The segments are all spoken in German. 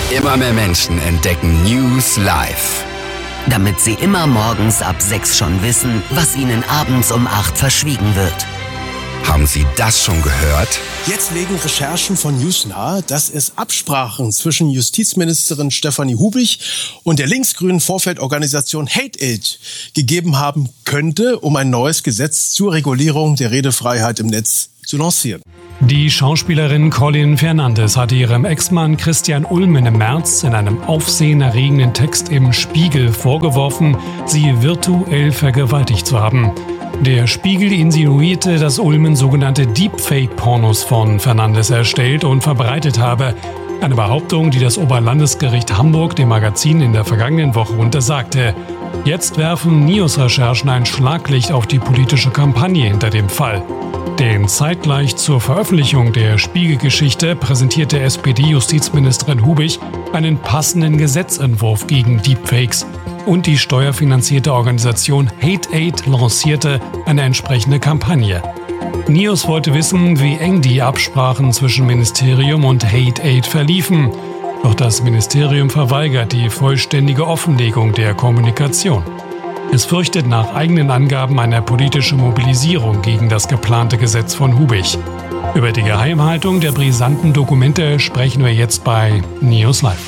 Immer mehr Menschen entdecken News live. Damit sie immer morgens ab 6 schon wissen, was ihnen abends um 8 verschwiegen wird. Haben Sie das schon gehört? Jetzt legen Recherchen von News nahe, dass es Absprachen zwischen Justizministerin Stefanie Hubich und der linksgrünen Vorfeldorganisation Hate-Aid gegeben haben könnte, um ein neues Gesetz zur Regulierung der Redefreiheit im Netz zu lancieren. Die Schauspielerin Colin Fernandes hatte ihrem Ex-Mann Christian Ulmen im März in einem aufsehenerregenden Text im Spiegel vorgeworfen, sie virtuell vergewaltigt zu haben. Der Spiegel insinuierte, dass Ulmen sogenannte Deepfake-Pornos von Fernandes erstellt und verbreitet habe. Eine Behauptung, die das Oberlandesgericht Hamburg dem Magazin in der vergangenen Woche untersagte. Jetzt werfen NIOS-Recherchen ein Schlaglicht auf die politische Kampagne hinter dem Fall. Denn zeitgleich zur Veröffentlichung der Spiegelgeschichte präsentierte SPD-Justizministerin Hubich einen passenden Gesetzentwurf gegen Deepfakes. Und die steuerfinanzierte Organisation Hate-Aid lancierte eine entsprechende Kampagne. NIOS wollte wissen, wie eng die Absprachen zwischen Ministerium und Hate-Aid verliefen. Doch das Ministerium verweigert die vollständige Offenlegung der Kommunikation. Es fürchtet nach eigenen Angaben eine politische Mobilisierung gegen das geplante Gesetz von Hubich. Über die Geheimhaltung der brisanten Dokumente sprechen wir jetzt bei NIOS Live.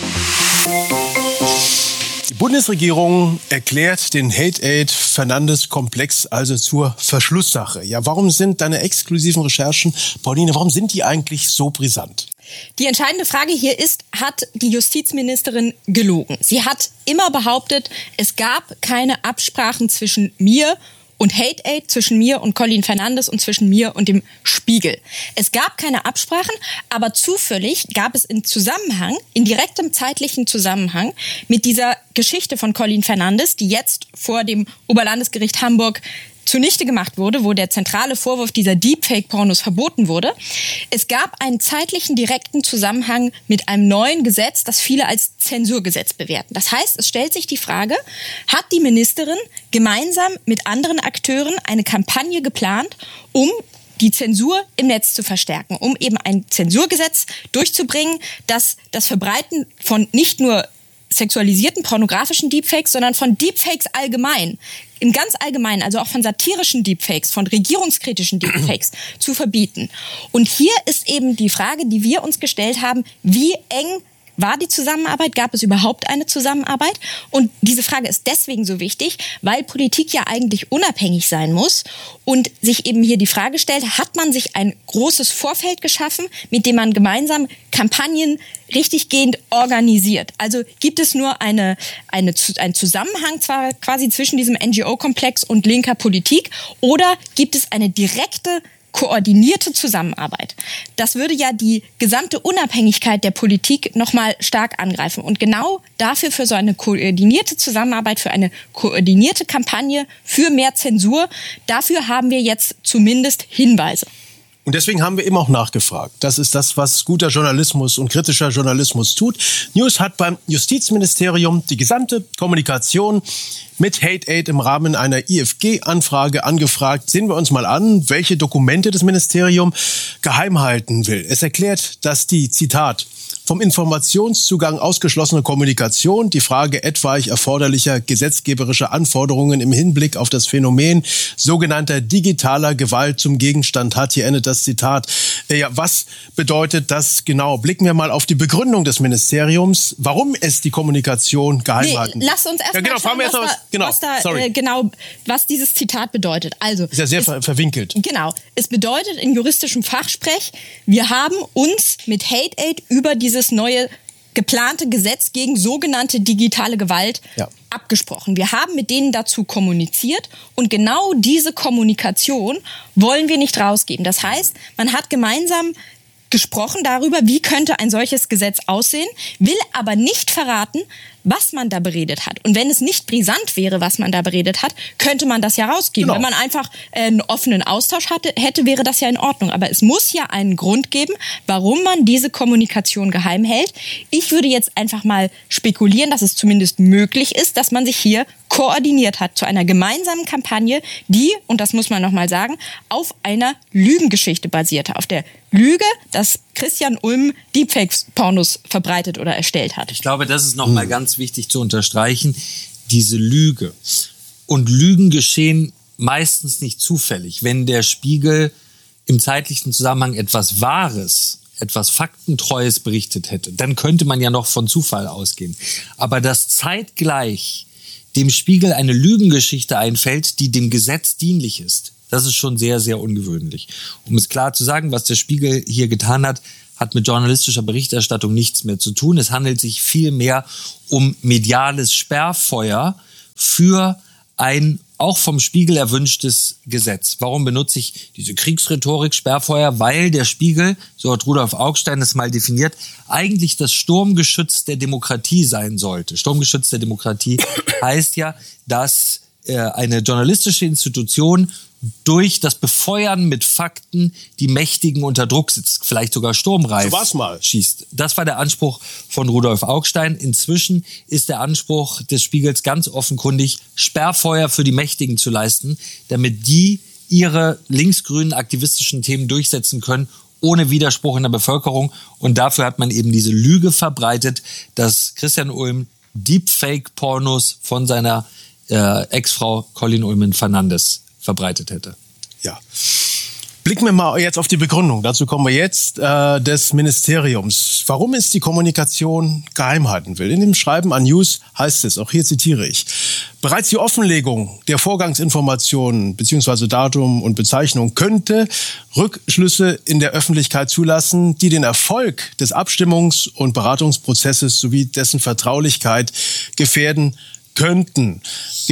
Die Bundesregierung erklärt den Hate-Aid-Fernandes-Komplex also zur Verschlusssache. Ja, warum sind deine exklusiven Recherchen, Pauline, warum sind die eigentlich so brisant? Die entscheidende Frage hier ist, hat die Justizministerin gelogen? Sie hat immer behauptet, es gab keine Absprachen zwischen mir und Hate-Aid, zwischen mir und Colin Fernandes und zwischen mir und dem Spiegel. Es gab keine Absprachen, aber zufällig gab es in direktem zeitlichen Zusammenhang mit dieser Geschichte von Colin Fernandes, die jetzt vor dem Oberlandesgericht Hamburg zunichte gemacht wurde, wo der zentrale Vorwurf dieser Deepfake-Pornos verboten wurde. Es gab einen zeitlichen direkten Zusammenhang mit einem neuen Gesetz, das viele als Zensurgesetz bewerten. Das heißt, es stellt sich die Frage, hat die Ministerin gemeinsam mit anderen Akteuren eine Kampagne geplant, um die Zensur im Netz zu verstärken, um eben ein Zensurgesetz durchzubringen, das das Verbreiten von nicht nur sexualisierten pornografischen Deepfakes, sondern von Deepfakes allgemein, im ganz Allgemeinen, also auch von satirischen Deepfakes, von regierungskritischen Deepfakes zu verbieten. Und hier ist eben die Frage, die wir uns gestellt haben, wie eng war die Zusammenarbeit? Gab es überhaupt eine Zusammenarbeit? Und diese Frage ist deswegen so wichtig, weil Politik ja eigentlich unabhängig sein muss und sich eben hier die Frage stellt, hat man sich ein großes Vorfeld geschaffen, mit dem man gemeinsam Kampagnen richtiggehend organisiert? Also gibt es nur einen Zusammenhang zwar quasi zwischen diesem NGO-Komplex und linker Politik oder gibt es eine direkte koordinierte Zusammenarbeit? Das würde ja die gesamte Unabhängigkeit der Politik nochmal stark angreifen. Und genau dafür, für so eine koordinierte Zusammenarbeit, für eine koordinierte Kampagne, für mehr Zensur, dafür haben wir jetzt zumindest Hinweise. Und deswegen haben wir immer auch nachgefragt. Das ist das, was guter Journalismus und kritischer Journalismus tut. News hat beim Justizministerium die gesamte Kommunikation mit Hate-Aid im Rahmen einer IFG-Anfrage angefragt. Sehen wir uns mal an, welche Dokumente das Ministerium geheim halten will. Es erklärt, dass die, Zitat, vom Informationszugang ausgeschlossene Kommunikation, die Frage etwaig erforderlicher gesetzgeberischer Anforderungen im Hinblick auf das Phänomen sogenannter digitaler Gewalt zum Gegenstand hat. Hier endet das Zitat. Ja, was bedeutet das genau? Blicken wir mal auf die Begründung des Ministeriums, warum es die Kommunikation geheim halten. Lass uns erst was dieses Zitat bedeutet. Also, ist ja sehr verwinkelt. Genau. Es bedeutet in juristischem Fachsprech, wir haben uns mit Hate-Aid über dieses neue geplante Gesetz gegen sogenannte digitale Gewalt abgesprochen. Wir haben mit denen dazu kommuniziert und genau diese Kommunikation wollen wir nicht rausgeben. Das heißt, man hat gemeinsam gesprochen darüber, wie könnte ein solches Gesetz aussehen, will aber nicht verraten, was man da beredet hat. Und wenn es nicht brisant wäre, was man da beredet hat, könnte man das ja rausgeben. Genau. Wenn man einfach einen offenen Austausch hätte, wäre das ja in Ordnung. Aber es muss ja einen Grund geben, warum man diese Kommunikation geheim hält. Ich würde jetzt einfach mal spekulieren, dass es zumindest möglich ist, dass man sich hier koordiniert hat zu einer gemeinsamen Kampagne, die, und das muss man nochmal sagen, auf einer Lügengeschichte basierte. Auf der Lüge, dass Christian Ulm Deepfake-Pornos verbreitet oder erstellt hat. Ich glaube, das ist nochmal ganz wichtig zu unterstreichen, diese Lüge. Und Lügen geschehen meistens nicht zufällig. Wenn der Spiegel im zeitlichen Zusammenhang etwas Wahres, etwas Faktentreues berichtet hätte, dann könnte man ja noch von Zufall ausgehen. Aber dass zeitgleich dem Spiegel eine Lügengeschichte einfällt, die dem Gesetz dienlich ist, das ist schon sehr, sehr ungewöhnlich. Um es klar zu sagen, was der Spiegel hier getan hat, hat mit journalistischer Berichterstattung nichts mehr zu tun. Es handelt sich vielmehr um mediales Sperrfeuer für ein auch vom Spiegel erwünschtes Gesetz. Warum benutze ich diese Kriegsrhetorik, Sperrfeuer? Weil der Spiegel, so hat Rudolf Augstein es mal definiert, eigentlich das Sturmgeschütz der Demokratie sein sollte. Sturmgeschütz der Demokratie heißt ja, dass eine journalistische Institution durch das Befeuern mit Fakten die Mächtigen unter Druck sitzt, vielleicht sogar sturmreif schießt. Das war der Anspruch von Rudolf Augstein. Inzwischen ist der Anspruch des Spiegels ganz offenkundig, Sperrfeuer für die Mächtigen zu leisten, damit die ihre linksgrünen aktivistischen Themen durchsetzen können, ohne Widerspruch in der Bevölkerung. Und dafür hat man eben diese Lüge verbreitet, dass Christian Ulm Deepfake-Pornos von seiner Ex-Frau Colin Ullmann-Fernandes verbreitet hätte. Ja. Blicken wir mal jetzt auf die Begründung. Dazu kommen wir jetzt des Ministeriums. Warum es die Kommunikation geheim halten will. In dem Schreiben an News heißt es, auch hier zitiere ich, bereits die Offenlegung der Vorgangsinformationen bzw. Datum und Bezeichnung könnte Rückschlüsse in der Öffentlichkeit zulassen, die den Erfolg des Abstimmungs- und Beratungsprozesses sowie dessen Vertraulichkeit gefährden könnten.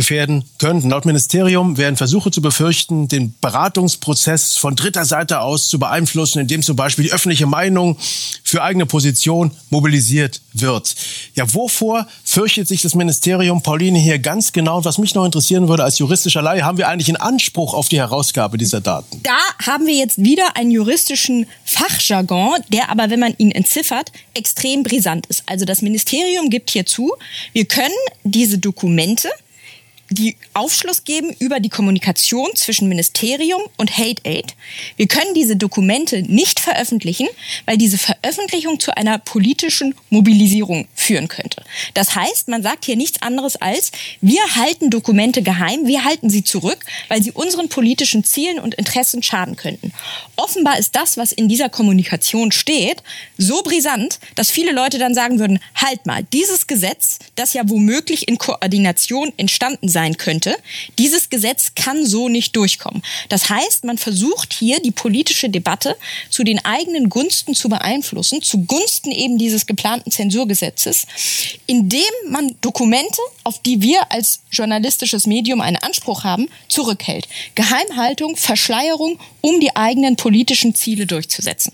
Laut Ministerium wären Versuche zu befürchten, den Beratungsprozess von dritter Seite aus zu beeinflussen, indem zum Beispiel die öffentliche Meinung für eigene Position mobilisiert wird. Ja, wovor fürchtet sich das Ministerium, Pauline, hier ganz genau? Was mich noch interessieren würde als juristischer Laie, haben wir eigentlich einen Anspruch auf die Herausgabe dieser Daten? Da haben wir jetzt wieder einen juristischen Fachjargon, der aber, wenn man ihn entziffert, extrem brisant ist. Also das Ministerium gibt hier zu, wir können diese Dokumente, die Aufschluss geben über die Kommunikation zwischen Ministerium und Hate Aid. Wir können diese Dokumente nicht veröffentlichen, weil diese Veröffentlichung zu einer politischen Mobilisierung führen könnte. Das heißt, man sagt hier nichts anderes als, wir halten Dokumente geheim, wir halten sie zurück, weil sie unseren politischen Zielen und Interessen schaden könnten. Offenbar ist das, was in dieser Kommunikation steht, so brisant, dass viele Leute dann sagen würden, halt mal, dieses Gesetz, das ja womöglich in Koordination entstanden sein könnte, dieses Gesetz kann so nicht durchkommen. Das heißt, man versucht hier die politische Debatte zu den eigenen Gunsten zu beeinflussen, zugunsten eben dieses geplanten Zensurgesetzes, indem man Dokumente, auf die wir als journalistisches Medium einen Anspruch haben, zurückhält. Geheimhaltung, Verschleierung, um die eigenen politischen Ziele durchzusetzen.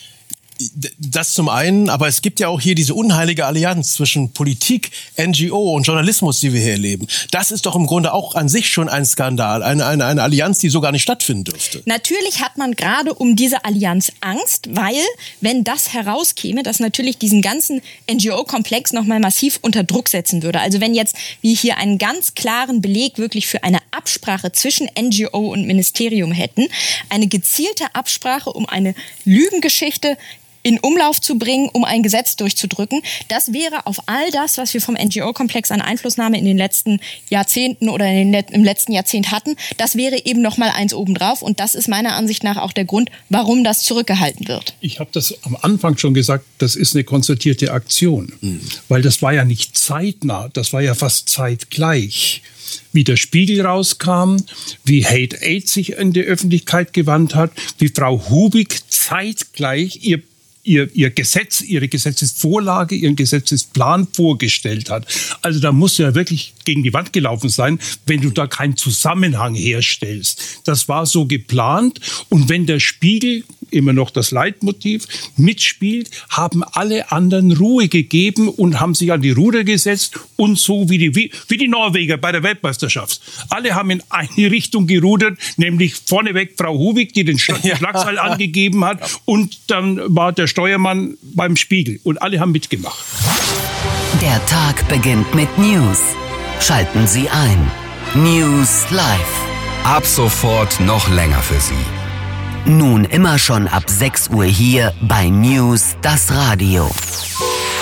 Das zum einen, aber es gibt ja auch hier diese unheilige Allianz zwischen Politik, NGO und Journalismus, die wir hier erleben. Das ist doch im Grunde auch an sich schon ein Skandal, eine Allianz, die so gar nicht stattfinden dürfte. Natürlich hat man gerade um diese Allianz Angst, weil, wenn das herauskäme, das natürlich diesen ganzen NGO-Komplex nochmal massiv unter Druck setzen würde. Also wenn jetzt wir hier einen ganz klaren Beleg wirklich für eine Absprache zwischen NGO und Ministerium hätten, eine gezielte Absprache um eine Lügengeschichte in Umlauf zu bringen, um ein Gesetz durchzudrücken. Das wäre auf all das, was wir vom NGO-Komplex an Einflussnahme in den letzten Jahrzehnten oder im letzten Jahrzehnt hatten, das wäre eben noch mal eins obendrauf. Und das ist meiner Ansicht nach auch der Grund, warum das zurückgehalten wird. Ich habe das am Anfang schon gesagt, das ist eine konzertierte Aktion. Weil das war ja nicht zeitnah, das war ja fast zeitgleich. Wie der Spiegel rauskam, wie Hate Aid sich in die Öffentlichkeit gewandt hat, wie Frau Hubig zeitgleich ihr ihr Gesetz, ihre Gesetzesvorlage, ihren Gesetzesplan vorgestellt hat. Also da musst du ja wirklich gegen die Wand gelaufen sein, wenn du da keinen Zusammenhang herstellst. Das war so geplant. Und wenn der Spiegel, immer noch das Leitmotiv, mitspielt, haben alle anderen Ruhe gegeben und haben sich an die Ruder gesetzt und so wie die Norweger bei der Weltmeisterschaft. Alle haben in eine Richtung gerudert, nämlich vorneweg Frau Hubig, die den Schlagseil angegeben hat, und dann war der Steuermann beim Spiegel und alle haben mitgemacht. Der Tag beginnt mit News. Schalten Sie ein. News Live. Ab sofort noch länger für Sie. Nun immer schon ab 6 Uhr hier bei News, das Radio.